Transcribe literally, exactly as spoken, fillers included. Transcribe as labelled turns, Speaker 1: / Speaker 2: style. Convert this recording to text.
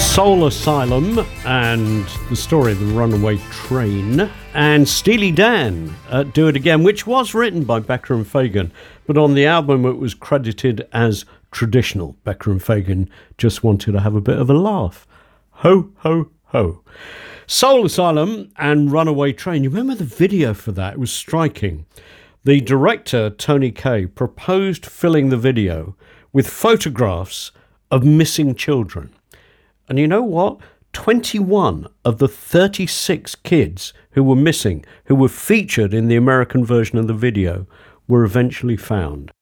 Speaker 1: Soul Asylum and the story of the runaway train, and Steely Dan, uh, Do It Again, which was written by Becker and Fagan, but on the album it was credited as traditional. Becker and Fagan just wanted to have a bit of a laugh. Ho, ho, ho. Soul Asylum and Runaway Train. You remember the video for that? It was striking. The director, Tony Kaye, proposed filling the video with photographs of missing children. And you know what? twenty-one of the thirty-six kids who were missing, who were featured in the American version of the video, were eventually found.